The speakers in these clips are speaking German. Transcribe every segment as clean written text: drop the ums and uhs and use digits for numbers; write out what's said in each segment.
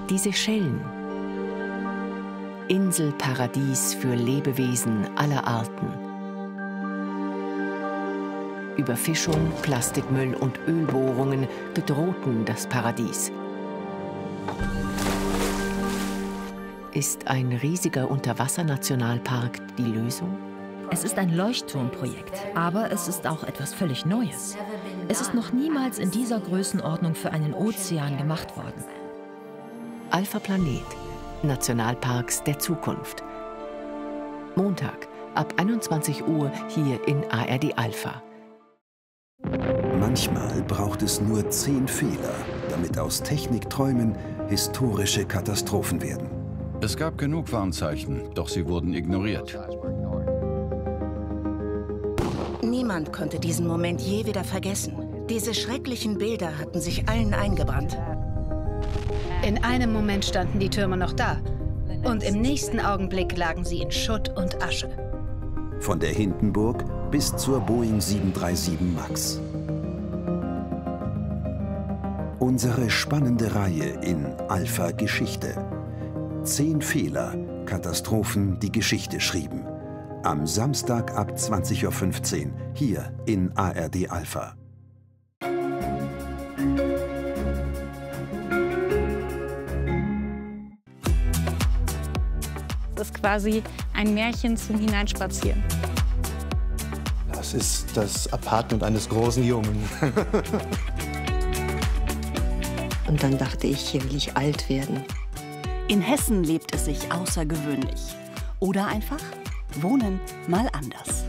Die Seychellen. Inselparadies für Lebewesen aller Arten. Überfischung, Plastikmüll und Ölbohrungen bedrohten das Paradies. Ist ein riesiger Unterwassernationalpark die Lösung? Es ist ein Leuchtturmprojekt, aber es ist auch etwas völlig Neues. Es ist noch niemals in dieser Größenordnung für einen Ozean gemacht worden. Alpha Planet, Nationalparks der Zukunft. Montag ab 21 Uhr hier in ARD Alpha. Manchmal braucht es nur 10 Fehler, damit aus Technikträumen historische Katastrophen werden. Es gab genug Warnzeichen, doch sie wurden ignoriert. Niemand konnte diesen Moment je wieder vergessen. Diese schrecklichen Bilder hatten sich allen eingebrannt. In einem Moment standen die Türme noch da. Und im nächsten Augenblick lagen sie in Schutt und Asche. Von der Hindenburg bis zur Boeing 737 MAX. Unsere spannende Reihe in Alpha Geschichte. 10 Fehler, Katastrophen, die Geschichte schrieben. Am Samstag ab 20:15 Uhr hier in ARD Alpha. Das ist quasi ein Märchen zum Hineinspazieren. Das ist das Apartment eines großen Jungen. Und dann dachte ich, hier will ich alt werden. In Hessen lebt es sich außergewöhnlich. Oder einfach wohnen mal anders.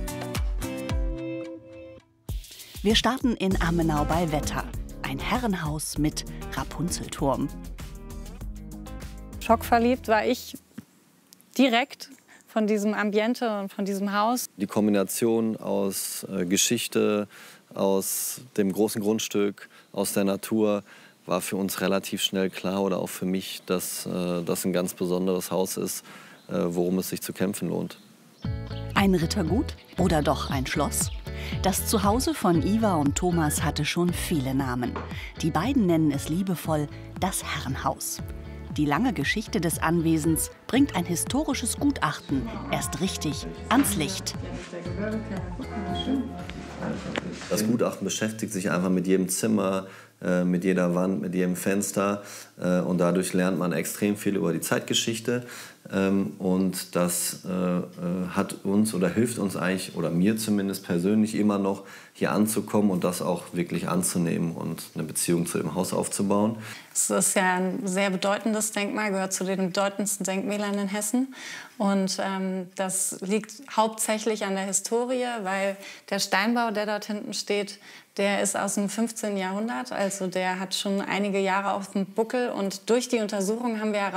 Wir starten in Ammenau bei Wetter. Ein Herrenhaus mit Rapunzelturm. Schockverliebt war ich direkt von diesem Ambiente und von diesem Haus. Die Kombination aus Geschichte, aus dem großen Grundstück, aus der Natur war für uns relativ schnell klar, oder auch für mich, dass das ein ganz besonderes Haus ist, worum es sich zu kämpfen lohnt. Ein Rittergut oder doch ein Schloss? Das Zuhause von Iva und Thomas hatte schon viele Namen. Die beiden nennen es liebevoll das Herrenhaus. Die lange Geschichte des Anwesens bringt ein historisches Gutachten erst richtig ans Licht. Das Gutachten beschäftigt sich einfach mit jedem Zimmer, mit jeder Wand, mit jedem Fenster, und dadurch lernt man extrem viel über die Zeitgeschichte, und das hat uns oder hilft uns eigentlich, oder mir zumindest persönlich immer noch, hier anzukommen und das auch wirklich anzunehmen und eine Beziehung zu dem Haus aufzubauen. Es ist ja ein sehr bedeutendes Denkmal, gehört zu den bedeutendsten Denkmälern in Hessen. Und das liegt hauptsächlich an der Historie, weil der Steinbau, der dort hinten steht, der ist aus dem 15. Jahrhundert. Also der hat schon einige Jahre auf dem Buckel. Und durch die Untersuchung haben wir